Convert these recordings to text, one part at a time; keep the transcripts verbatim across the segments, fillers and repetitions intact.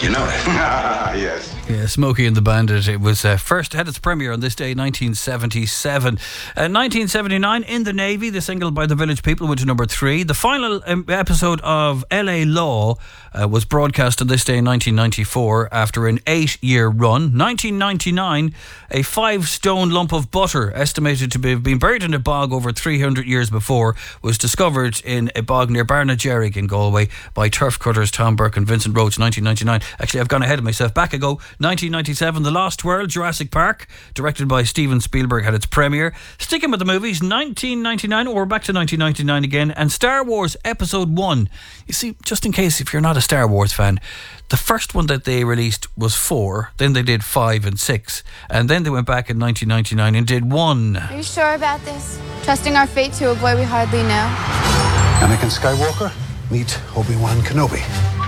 You know that? Yes. Yeah, Smokey and the Bandit. It was uh, first had its premiere on this day, nineteen seventy-seven. Uh, nineteen seventy-nine, In the Navy, the single by the Village People, went to number three. The final um, episode of L A Law uh, was broadcast on this day in nineteen ninety-four after an eight-year run. nineteen ninety-nine, a five-stone lump of butter estimated to have been buried in a bog over three hundred years before was discovered in a bog near Barnagerrig in Galway by turf cutters Tom Burke and Vincent Roach. nineteen ninety-nine. Actually, I've gone ahead of myself. Back ago, nineteen ninety-seven, The Lost World, Jurassic Park, directed by Steven Spielberg, had its premiere. Sticking with the movies, nineteen ninety-nine, or back to nineteen ninety-nine again, and Star Wars Episode one. You see, just in case if you're not a Star Wars fan, the first one that they released was four, then they did five and six, and then they went back in nineteen ninety-nine and did one. Are you sure about this? Trusting our fate to a boy we hardly know? Anakin Skywalker, meet Obi-Wan Kenobi.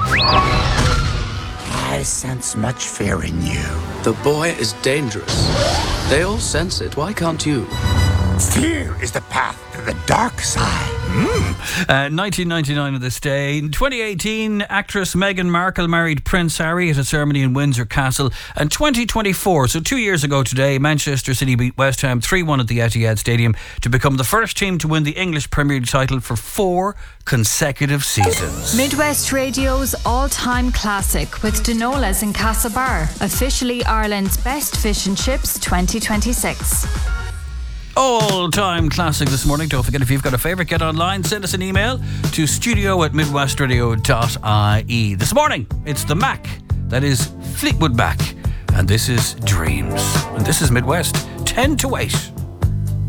I sense much fear in you. The boy is dangerous. They all sense it. Why can't you? Fear is the path to the dark side. Mm. Uh, nineteen ninety-nine of this day. In twenty eighteen, actress Meghan Markle married Prince Harry at a ceremony in Windsor Castle. And twenty twenty-four, so two years ago today, Manchester City beat West Ham three one at the Etihad Stadium to become the first team to win the English Premier League title for four consecutive seasons. Midwest Radio's all-time classic with Dinolas in Castlebar, officially Ireland's best fish and chips twenty twenty-six. All-time classic this morning. Don't forget, if you've got a favourite, get online, send us an email to studio at midwestradio dot I E. This morning, it's the Mac, that is Fleetwood Mac, and this is Dreams. And this is Midwest, ten to eight.